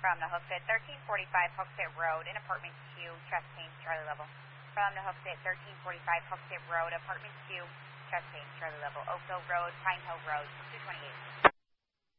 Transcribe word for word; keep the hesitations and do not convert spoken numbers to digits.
From the Hooksett, thirteen forty-five Hooksett Road in Apartment Q, Chastain, Charlie Level. From the Hooksett, thirteen forty-five Hooksett Road, Apartment Q, Chastain, Charlie Level. Oakville Road, Pine Hill Road, two twenty-eight.